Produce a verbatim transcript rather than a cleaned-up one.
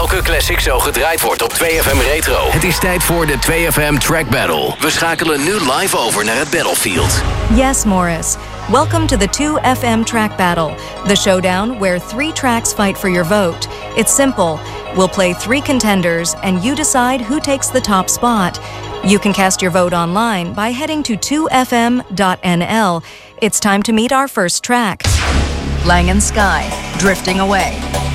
welke classic zo gedraaid wordt op twee F M Retro. Het is tijd voor de twee F M Track Battle. We schakelen nu live over naar het Battlefield. Yes, Morris. Welcome to the two F M Track Battle, the showdown where three tracks fight for your vote. It's simple. We'll play three contenders, and you decide who takes the top spot. You can cast your vote online by heading to two F M dot N L. It's time to meet our first track. Lang and Sky, Drifting Away.